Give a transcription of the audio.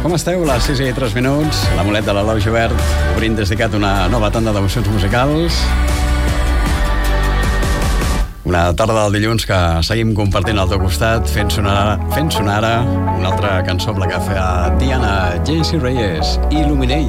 Com esteu? Les 6 i 3 minuts. L'amulet de l'Eloi Gibert, obrint des d'aquest una nova tanda d'emocions musicals. Una tarda del dilluns que seguim compartint al teu costat, fent sonar ara una altra cançó amb la que feia Diana J.C. Reyes, Illuminate.